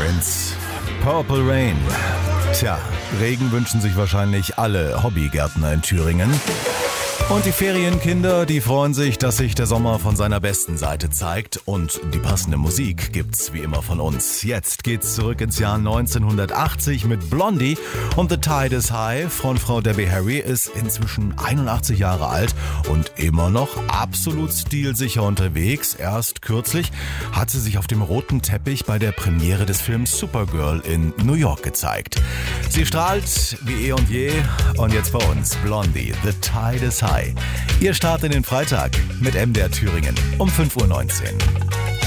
ins Purple Rain. Tja, Regen wünschen sich wahrscheinlich alle Hobbygärtner in Thüringen. Und die Ferienkinder, die freuen sich, dass sich der Sommer von seiner besten Seite zeigt. Und die passende Musik gibt's wie immer von uns. Jetzt geht's zurück ins Jahr 1980 mit Blondie und The Tide is High. Von Frau Debbie Harry ist inzwischen 81 Jahre alt und immer noch absolut stilsicher unterwegs. Erst kürzlich hat sie sich auf dem roten Teppich bei der Premiere des Films Supergirl in New York gezeigt. Sie strahlt wie eh und je. Und jetzt bei uns Blondie, The Tide is High. Ihr Start in den Freitag mit MDR Thüringen um 5:19 Uhr.